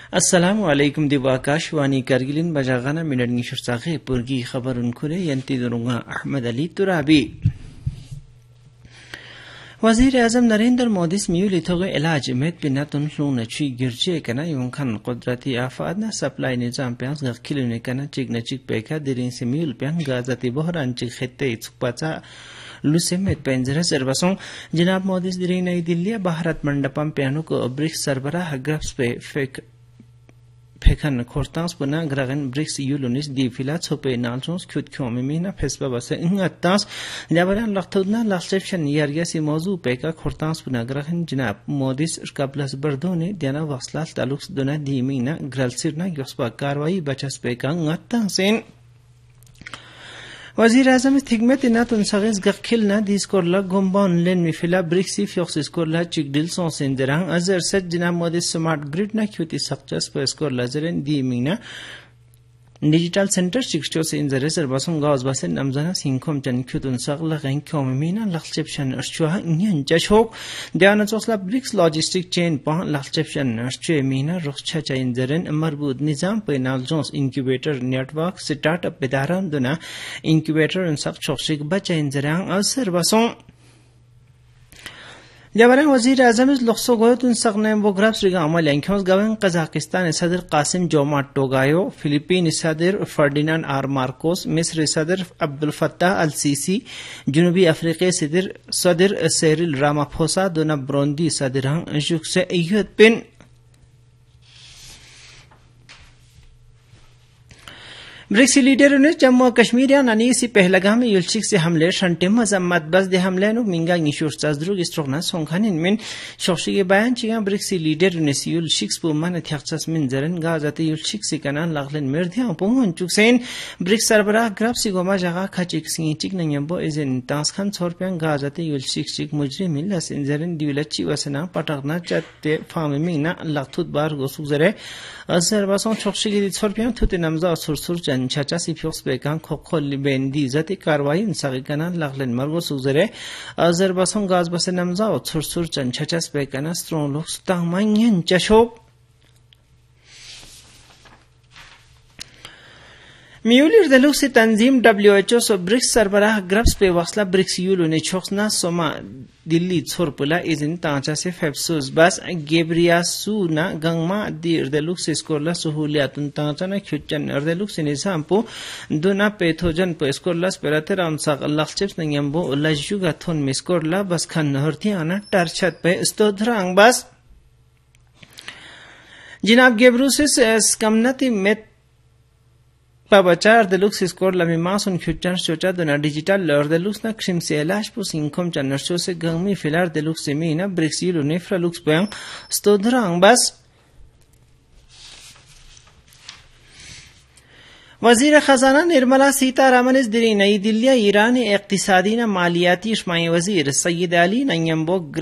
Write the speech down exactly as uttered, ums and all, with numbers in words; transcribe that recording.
अस्सलामु अलैकुम दिवा आकाशवाणी करगिलिन बजागाना मिनरनी शर्सागे पुरगी खबर उनकुरे यंती दुरुंगा अहमद अली तुराबी वजीर आजम नरेंद्र मोदी स्मियुली थोगे इलाज में पिना तुनफ्लू नची गिरजे कना युंखन कुदरती आफात न सप्लाई निजाम प्यांस गखिलु ने कना चिक नचिक पेखा दिरिन स्मियुल प्यांग गाजती बहरान चिक खत्ते इचुपाचा लुसेमेट पेंजरा सरबसों जनाब मोदी दिरिन नई दिल्ली भारत मंडपम प्यानो को ब्रिक्स सरबराह ग्राफ्स पे फेक फेखन खोरतांस पुना ग्रागन ब्रिक्स यूलुनिस दी फिला छोपे नालसोंस खुद क्यों मीना फेसबा बसे इंगतांस जबरान लखतुना लास्टेशन यारिया सी मौजू पेका खोरतांस पुना ग्रागन जनाब मोदिस कबलस बर्दो ने दियाना वसला तालुक दुना दी मीना ग्रलसिरना योस्पा कार्रवाई बचस पेका ngatangsен वजीर आजम थिगमेत ना तुनसगेस गखिलना दिसकोरला गोम्बन लेन मिफिला ब्रिक्सी फियोक्सिसकोरला चिकडिल सोसेंदरांग अजर सज जिना मोदी स्मार्ट ग्रिड ना क्यूटी सक्चस पेसकोरला जरेन दी मीना डिजिटल सेंटर सिक्सटो से इंजरे सरबसों गावस बसेन नमजना सिंखम चन क्यूतुन सकला गैं क्यों मीना लक्ष्यशन अर्चुहा इंयन जशोक दियाना चोसला ब्रिक्स लॉजिस्टिक चेन पा लक्ष्यशन अर्चुए मीना रुखछा चा इंजरेन मरबूत निजाम पे नाल जोंस इंक्यूबेटर नेटवर्क स्टार्टअप बेदारान दुना इंक्यूबेटर उन सब चोसिक बचा इंजरांग अवसर बसों जबरन वजीर आजम इस लुक्सो गोयतुन सकने वो ग्राफ्स रिगा अमल यांख्योंस गवन कजाकिस्तान सदर कासिम जोमा टोगायो फिलीपीन सदर फर्डिनांड आर मार्कोस मिस्र सदर Abdul Fattah al CC जुनूबी Africa सदर सदर सेरिल रामाफोसा दोना ब्रोंदी सदरहां जुक से अय्यत पिन ब्रिक्स लीडर ने जम्मू कश्मीर या नानी सी पहलगा में युलशिक से हमले शंटे मजम्मत बस दे हमले नो मिंगा निशुर चाजद्रुग स्ट्रोगना सोंखानिन मिन शोशी के बयान चिया ब्रिक्स लीडर ने सी युलशिक पु मन थ्याक्सस मिन जरन गाजते युलशिक से कना लागलन मेरधिया पोंगन चुकसेन ब्रिक्स सरबरा ग्राफ सी गोमा जगा खचिक सी चिक नयम्बो एजेन तास खान छोरप्यां गाजते युलशिक चिक मुजरिमिन लसिन जरन दिवलची वसना पटकना चते फामिमिना लाथुत बार गोसुक जरे असर बसों शोशी के छोरप्यां थुते नमजा सुरसुर चाचा सी फियोक्स बेकां खोखोल बेंदी जति कार्रवाई इंसागिकना लागलन मरगो सुजरे अजर बसों गाज बसे नमजा और सुरसुर चंचाचा बेकाना स्ट्रोंग लोग स्तांगमांगन चशोक मियुलिर दलुक से तंजीम डब्ल्यूएचओ सो ब्रिक्स सरबराह ग्राफ्स पे वसला ब्रिक्स यूलो ने छोक्सना सोमा दिल्ली छोरपुला इजिन तांचा से फेब्सुस बस गेब्रियासु ना गंगमा दिर दलुक से स्कोरला सुहुलियातुन तांचा ना ख्युचन अर्दलुक से निजामपो दुना पेथोजन पे स्कोरला स्पेराते रामसाक लक्ष्यस नयम्बो लजुगा थोन मिस्कोरला बस खन नहरती आना टरछत पे स्तोधरांग बस जिनाब गेब्रुसिस कमनती मेत Pabachar de lux score la mimason fuchan chocha de na digital lor de lux na krim se elash pu sinkom chan narcho se gangmi filar de lux semina brexilo nefra lux pang stodrang bas वजीर खजाना निर्मला सीतारामन इस दिन नई Delhi Iran इक्तिसादी न मालियाती इश्माई वजीर सईद अली नयम्बो